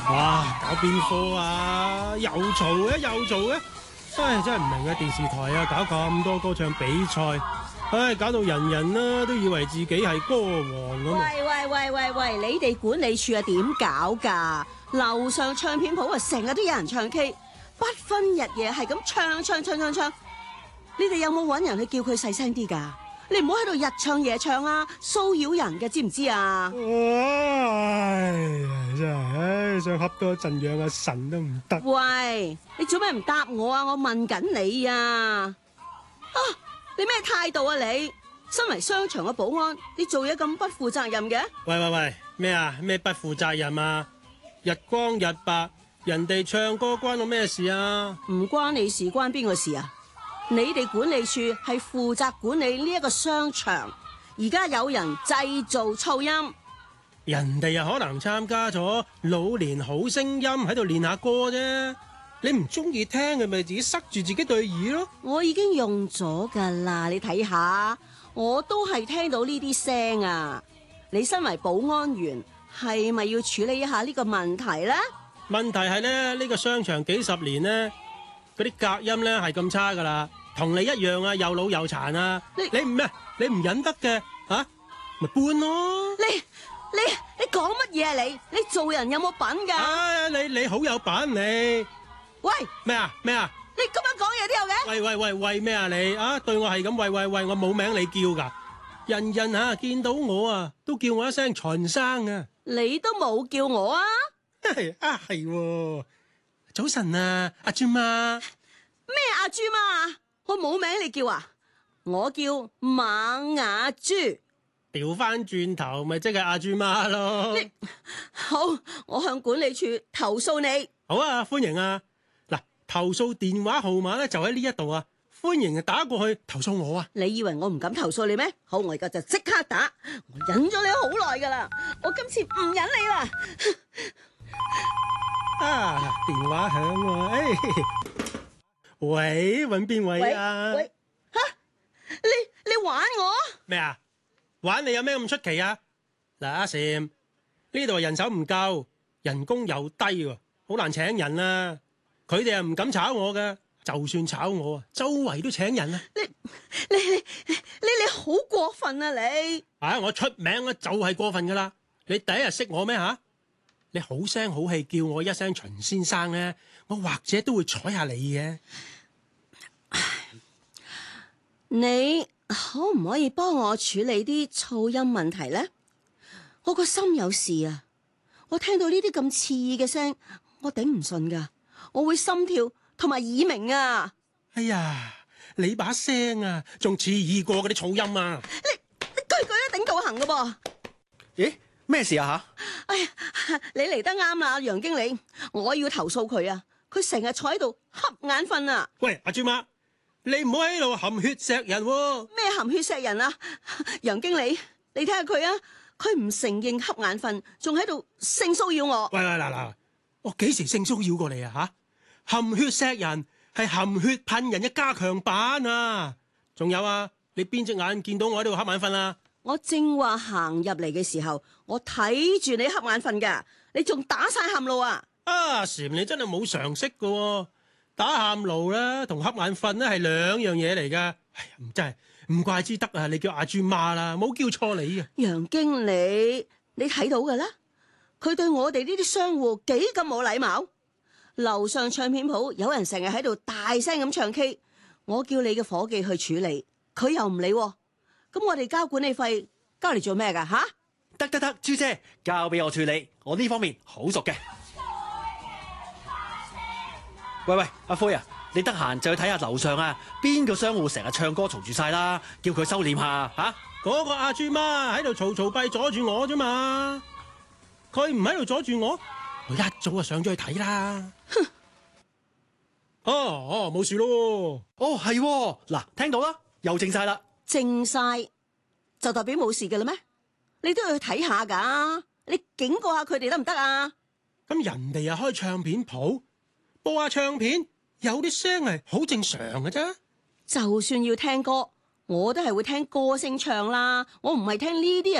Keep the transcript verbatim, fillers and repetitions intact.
哇！搞邊科啊？又嘈嘅，又嘈嘅，唉，真係唔明啊！電視台啊，搞咁多歌唱比賽，唉，搞到人人啦都以為自己係歌王咁。 喂喂喂喂喂，你哋管理處啊點搞㗎？樓上唱片鋪啊，成日都有人唱 K， 不分日夜係咁唱唱唱唱唱。你哋有冇揾人去叫佢細聲啲㗎？你唔好喺度日唱夜唱啊，騷擾人嘅，知唔知啊？ 唉，真係，唉，想恰多一陣養阿神都唔得。 喂，你做咩唔答我啊？我問緊你啊！啊，你咩態度啊你？身為商場嘅保安，你做嘢咁不負責任嘅？ 喂喂喂，咩啊？咩不負責任啊？日光日白，人哋唱歌關我咩事啊？ 唔關你事，關邊個事啊？你哋管理處係負責管理呢一個商場，而家有人製造噪音， 人哋又可能參加咗老年好聲音喺度練下歌啫。你唔中意聽嘅咪自己塞住自己對耳咯。 我已經用咗噶啦，你睇下，我都係聽到呢啲聲啊。你身為保安員，係咪要處理一下呢個問題呢？ 問題係咧，呢個商場幾十年呢，嗰啲隔音咧係咁差噶啦，同你一樣啊，又老又殘啊！ 你你唔咩？你唔忍得嘅吓，咪搬咯！ 你你你講乜嘢啊你？你做人有冇品噶？ 啊！你你好有品你。 喂， 咩啊咩啊？ 你咁樣講嘢都有嘅？ 喂喂喂喂咩啊你啊？對我係咁喂喂喂，我冇名你叫噶，人人啊見到我啊都叫我一聲秦生啊！ 你都冇叫我啊？ 啊係，早晨啊，阿豬媽。 咩阿豬媽？我冇名你叫啊？我叫馬雅豬。 調翻轉頭咪即係阿豬媽咯。 你好，我向管理處投訴你。 好啊，歡迎啊。嗱，投訴電話號碼咧就喺呢一度啊，歡迎打過去投訴我啊。 你以為我唔敢投訴你咩？好，我而家就即刻打。我忍咗你好耐噶啦，我今次唔忍你啦。 啊，電話響喎，啊，誒，哎，喂，搵邊位啊？ 喂，吓，你你玩我？ 咩啊？玩你有咩咁出奇啊？嗱，阿禪，呢度人手唔夠，人工又低喎，好難請人啊。佢哋又唔敢炒我㗎，就算炒我啊，周圍都請人啊。 你你你你你好過分啊你！ 啊，我出名啊，就係過分噶啦。你第一日識我咩吓？你好聲好氣叫我一聲秦先生咧，我或者都會睬下你嘅。 你可唔可以幫我處理啲噪音問題咧？我個心有事啊！我聽到呢啲咁刺耳嘅聲，我頂唔順噶，我會心跳同埋耳鳴啊！ 哎呀，你把聲啊，仲刺耳過嗰啲噪音啊！ 你你句句都頂到行噶噃！ 咦，咩事啊吓？ 哎呀，你嚟得啱啦，楊經理，我要投訴佢啊！佢成日坐喺度瞌眼瞓啊！ 喂，阿豬媽，你唔好喺度含血錫人喎！ 咩含血錫人啊？楊經理，你睇下佢啊，佢唔承認瞌眼瞓，仲喺度性騷擾我。 喂喂嗱嗱，我幾時性騷擾過你啊吓？含血錫人係含血噴人嘅加強版啊！仲有啊，你邊隻眼見到我喺度瞌眼瞓啊？ 我正話行入嚟嘅時候，我睇住你瞌眼瞓噶，你仲打晒喊路啊！ 啊，禪你真係冇常識噶喎，打喊路啦，同瞌眼瞓咧係兩樣嘢嚟噶。哎呀，真係唔怪之得啊！你叫阿豬媽啦，冇叫錯你嘅。 楊經理，你睇到噶啦，佢對我哋呢啲商戶幾咁冇禮貌。樓上唱片鋪有人成日喺度大聲咁唱 K， 我叫你嘅伙計去處理，佢又唔理喎。咁我哋交管理費交嚟做咩噶吓？ 得得得，朱姐交俾我處理，我呢方面好熟嘅。喂喂，阿灰啊，你得閒就去睇下樓上啊，邊個商戶成日唱歌嘈住晒啦，叫佢收斂下吓。 嗰個阿豬媽喺度嘈嘈閉阻住我啫嘛，佢唔喺度阻住我，我一早就上咗去睇啦。哼！哦哦，冇事咯。 哦係，嗱聽到啦，又靜晒啦。 靜晒就代表冇事嘅啦咩？你都要去睇下噶，你警告下佢哋得唔得啊？ 咁人哋又開唱片鋪，播下唱片，有啲聲係好正常嘅啫。 就算要聽歌，我都係會聽歌聲唱啦，我唔係聽呢啲人